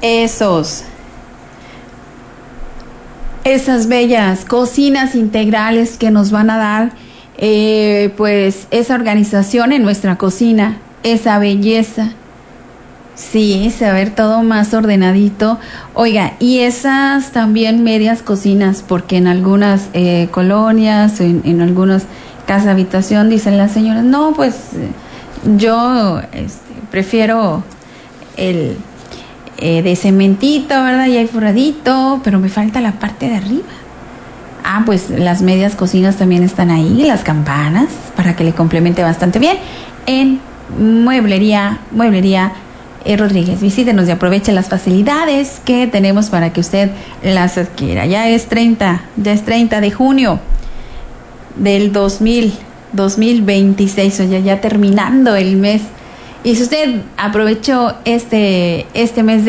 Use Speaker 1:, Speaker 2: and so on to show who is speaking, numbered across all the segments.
Speaker 1: esas bellas cocinas integrales que nos van a dar pues esa organización en nuestra cocina, esa belleza. Sí, se va a ver todo más ordenadito. Oiga, y esas también medias cocinas, porque en algunas colonias, en algunas casas habitación, dicen las señoras, no, pues yo prefiero el de cementito, ¿verdad? Y hay forradito, pero me falta la parte de arriba. Ah, pues las medias cocinas también están ahí, las campanas, para que le complemente bastante bien. En Mueblería Rodríguez. Visítenos y aproveche las facilidades que tenemos para que usted las adquiera. Ya es 30 de junio del 2026, o ya terminando el mes. Y si usted aprovechó este mes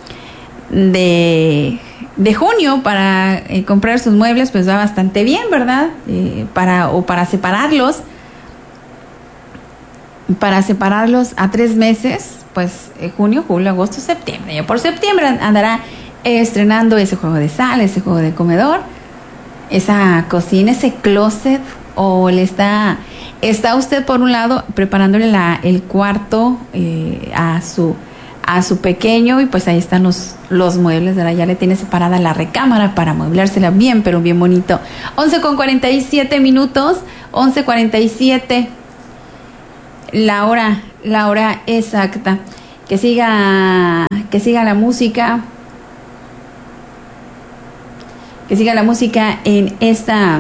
Speaker 1: de junio para comprar sus muebles, pues va bastante bien, ¿verdad? Para separarlos a 3 meses, pues junio, julio, agosto, septiembre. Ya por septiembre andará estrenando ese juego de sala, ese juego de comedor, esa cocina, ese closet, o está usted por un lado preparándole el cuarto a su pequeño, y pues ahí están los muebles, ¿verdad? Ya le tiene separada la recámara para amueblársela bien, pero bien bonito. 11:47 minutos, 11:47 la hora exacta. Que siga la música. Que siga la música en esta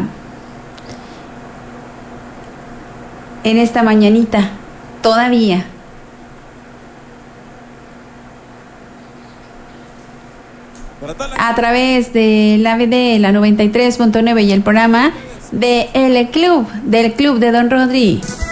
Speaker 1: mañanita todavía. A través de la BD, la 93.9 y el programa del Club de Don Rodri.